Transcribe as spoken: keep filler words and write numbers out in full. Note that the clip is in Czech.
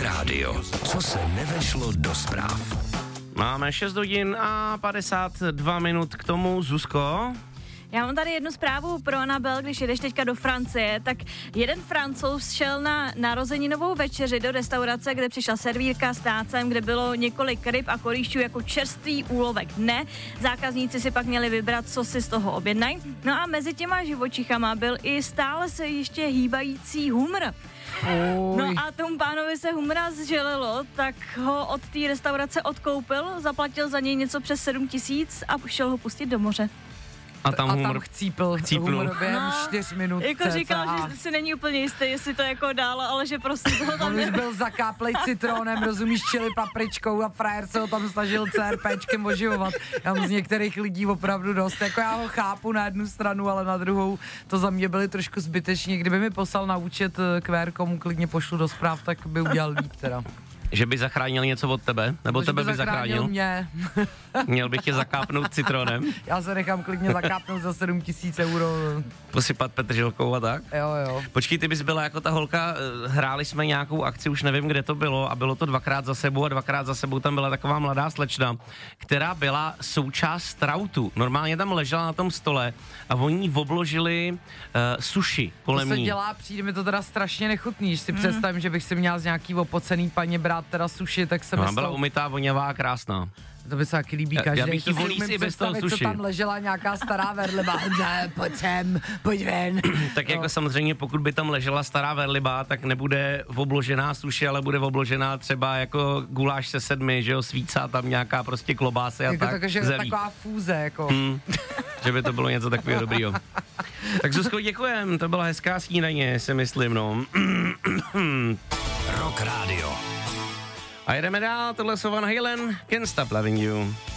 Radio. Co se nevešlo do zpráv? Máme šest hodin a padesát dva minut k tomu. Zuzko? Já mám tady jednu zprávu pro Anabel, když jedeš teďka do Francie, tak jeden Francouz šel na narozeninovou večeři do restaurace, kde přišla servírka s tácem, kde bylo několik ryb a korýšů jako čerstvý úlovek dne. Zákazníci si pak měli vybrat, co si z toho objednají. No a mezi těma živočichama byl i stále se ještě hýbající humr. Oj. No a tomu pánovi se humra zželelo, tak ho od té restaurace odkoupil, zaplatil za něj něco přes sedm tisíc a šel ho pustit do moře. A tam, a humor... tam chcípl, chcípnul. humor během No, čtyř minut. Jako cca. říkal, že si není úplně jistý, jestli to jako dál, ale že prostě toho tam On už ne... byl zakáplej citronem, rozumíš, čili papričkou a frajer se ho tam snažil CRPčkem oživovat. Já mám z některých lidí opravdu dost, jako já ho chápu na jednu stranu, ale na druhou to za mě byly trošku zbyteční. Kdyby mi poslal na účet Q R, komu klidně pošlu do zpráv, tak by udělal líp teda. Že by zachránil něco od tebe? Nebo Že tebe by zachránil? Mě. Měl bych tě zakápnout citronem? Já se nechám klidně zakápnout za sedm tisíc euro. Posypat petržilkou a tak? Jo, jo. Počkej, ty bys byla jako ta holka, hráli jsme nějakou akci, už nevím, kde to bylo, a bylo to dvakrát za sebou a dvakrát za sebou tam byla taková mladá slečna, která byla součást strautu. Normálně tam ležela na tom stole a oni jí obložili uh, sushi kolem To se ní. dělá, přijde mi to teda strašně nechutný, když si mm. představím, že bych si měl z nějaký opocený paně brát teda sushi, tak se No, mi byla stalo... umytá, vonavá a krásná. To by se taky líbí Já- každý. já bych jí To si volíc umím i bez toho představit, sushi. co tam ležela nějaká stará verliba. Ne, pojď sem, pojď ven. Tak No. jako samozřejmě, pokud by tam ležela stará verliba, tak nebude obložená suši, ale bude obložená třeba jako guláš se sedmi, že jo, svícá tam nějaká prostě klobásy a Jako tak, takže zelí. taková fúze, jako. Hmm, že by to bylo něco takového dobrýho. Tak Zuzko, děkujem, to byla hezká snídaně, si myslím, no. Rock Radio. A jedeme dál, tohle jsou Van Halen, Can't Stop Loving You.